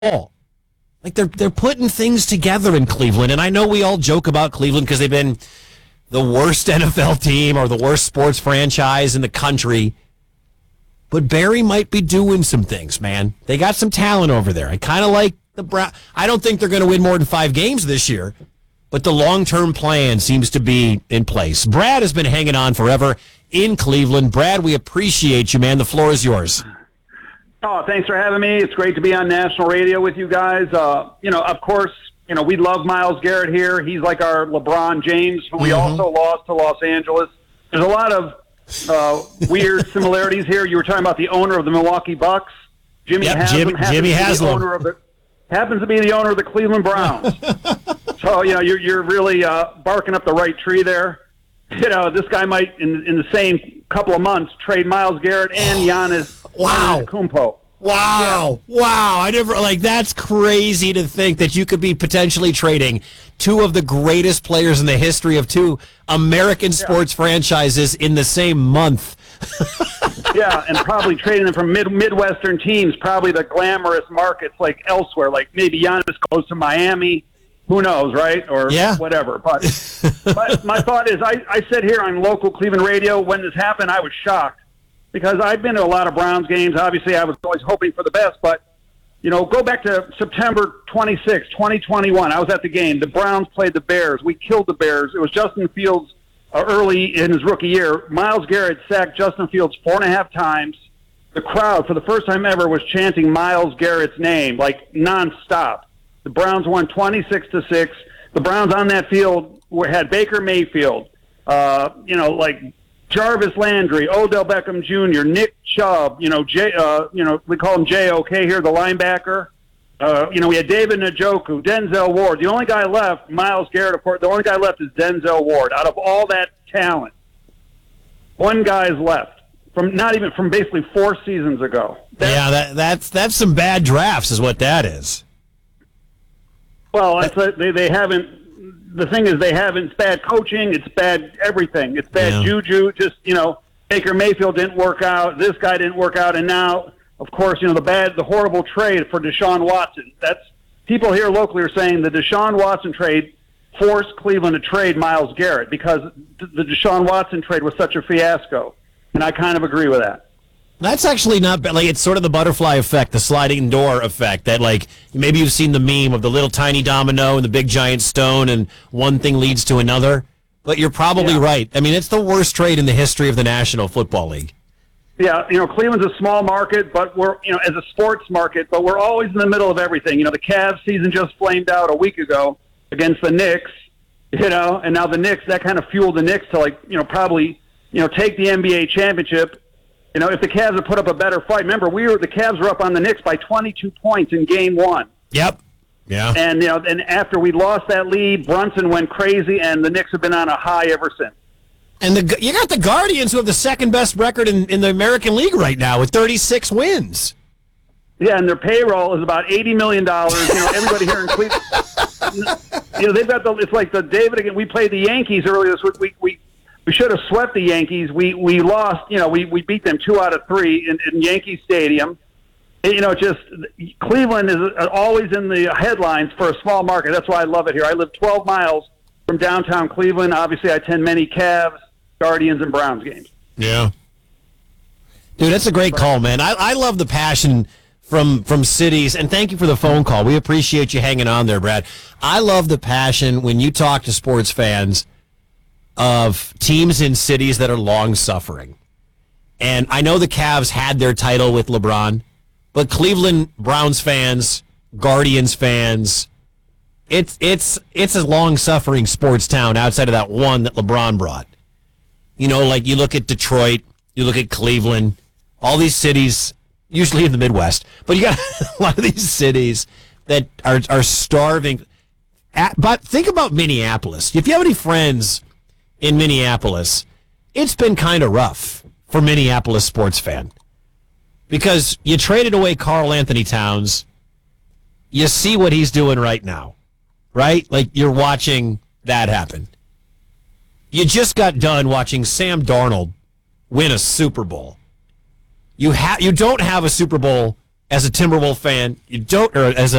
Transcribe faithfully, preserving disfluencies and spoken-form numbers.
all. Like they're they're putting things together in Cleveland, and I know we all joke about Cleveland because they've been the worst N F L team or the worst sports franchise in the country. But Barry might be doing some things, man. They got some talent over there. I kind of like the Brown. I don't think they're going to win more than five games this year, but the long-term plan seems to be in place. Brad has been hanging on forever in Cleveland. Brad, we appreciate you, man. The floor is yours. Oh, thanks for having me. It's great to be on national radio with you guys. Uh, you know, of course, you know, we love Myles Garrett here. He's like our LeBron James, who we mm-hmm. also lost to Los Angeles. There's a lot of uh, weird similarities here. You were talking about the owner of the Milwaukee Bucks. Jimmy yep, Haslam Jimmy, happens, Jimmy to Haslam. the owner of the, happens to be the owner of the Cleveland Browns. So, you know, you're, you're really uh, barking up the right tree there. You know, this guy might, in, in the same couple of months, trade Myles Garrett and Giannis Wow. Kumpo. Wow. Yeah. Wow. I never, like, that's crazy to think that you could be potentially trading two of the greatest players in the history of two American sports yeah. franchises in the same month. Yeah, and probably trading them from mid Midwestern teams, probably the glamorous markets like elsewhere, like maybe Giannis goes to Miami. Who knows, right? Or yeah. whatever. But, but my thought is, I, I said here on local Cleveland radio, when this happened, I was shocked. Because I've been to a lot of Browns games. Obviously, I was always hoping for the best. But, you know, go back to September twenty-sixth, twenty twenty-one. I was at the game. The Browns played the Bears. We killed the Bears. It was Justin Fields uh, early in his rookie year. Myles Garrett sacked Justin Fields four and a half times. The crowd, for the first time ever, was chanting Myles Garrett's name, like, nonstop. The Browns won twenty-six to six. The Browns on that field were, had Baker Mayfield, uh, you know, like Jarvis Landry, Odell Beckham Junior, Nick Chubb, you know, J, uh, you know, we call him J O K here, the linebacker. Uh, you know, we had David Njoku, Denzel Ward. The only guy left, Myles Garrett, of course, the only guy left is Denzel Ward. Out of all that talent, one guy's left from not even from basically four seasons ago. That's, yeah, that, that's that's some bad drafts, is what that is. Well, that's a, they they haven't. The thing is, they haven't. It's bad coaching. It's bad everything. It's bad yeah. juju. Just you know, Baker Mayfield didn't work out. This guy didn't work out, and now, of course, you know the bad, the horrible trade for Deshaun Watson. That's people here locally are saying the Deshaun Watson trade forced Cleveland to trade Myles Garrett because the Deshaun Watson trade was such a fiasco, and I kind of agree with that. That's actually not bad. Like, it's sort of the butterfly effect, the sliding door effect, that, like, maybe you've seen the meme of the little tiny domino and the big giant stone, and one thing leads to another. But you're probably yeah. right. I mean, it's the worst trade in the history of the National Football League. Yeah, you know, Cleveland's a small market, but we're, you know, as a sports market, but we're always in the middle of everything. You know, the Cavs season just flamed out a week ago against the Knicks, you know, and now the Knicks, that kind of fueled the Knicks to, like, you know, probably, you know, take the N B A championship. You know, if the Cavs had put up a better fight, remember we were the Cavs were up on the Knicks by twenty-two points in Game One. Yep. Yeah. And you know, and after we lost that lead, Brunson went crazy, and the Knicks have been on a high ever since. And the you got the Guardians, who have the second best record in, in the American League right now with thirty-six wins. Yeah, and their payroll is about eighty million dollars. You know, everybody here in Cleveland, you know, they've got the. It's like the David again. We played the Yankees earlier this week. We we. We should have swept the Yankees. We we lost. You know, we, we beat them two out of three in, in Yankee Stadium. And, you know, just Cleveland is always in the headlines for a small market. That's why I love it here. I live twelve miles from downtown Cleveland. Obviously, I attend many Cavs, Guardians, and Browns games. Yeah, dude, that's a great call, man. I I love the passion from from cities, and thank you for the phone call. We appreciate you hanging on there, Brad. I love the passion when you talk to sports fans of teams in cities that are long-suffering. And I know the Cavs had their title with LeBron, but Cleveland Browns fans, Guardians fans, it's it's it's a long-suffering sports town outside of that one that LeBron brought. You know, like you look at Detroit, you look at Cleveland, all these cities, usually in the Midwest, but you got a lot of these cities that are, are starving. At, but think about Minneapolis. If you have any friends in Minneapolis, it's been kind of rough for Minneapolis sports fan because you traded away Karl Anthony Towns. You see what he's doing right now, right? Like you're watching that happen. You just got done watching Sam Darnold win a Super Bowl. You ha- you don't have a Super Bowl as a Timberwolf fan, you don't, or as a